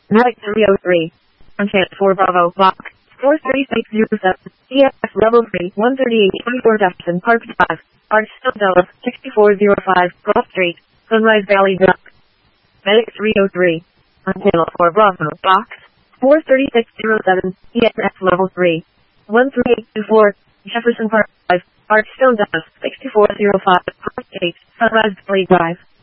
Medic 303. Unchance 4 Bravo, Block 43607, EFS Level 3, 13824 Jefferson Park Drive, Archstone Dallas, 6405, Cross Street, Sunrise Valley Duck. Medic 303. Unchance 4 Bravo, Box 43607, EFS Level 3, 13824, Jefferson Park Drive, Archstone Dallas, 6405, Cross Street, Sunrise Valley Drive.